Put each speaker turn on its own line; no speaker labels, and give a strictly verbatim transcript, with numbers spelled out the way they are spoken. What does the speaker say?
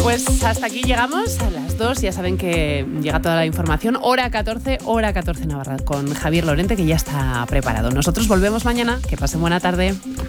Pues hasta aquí llegamos, a las dos, ya saben que llega toda la información, hora catorce, hora catorce Navarra, con Javier Lorente, que ya está preparado. Nosotros volvemos mañana, que pasen buena tarde.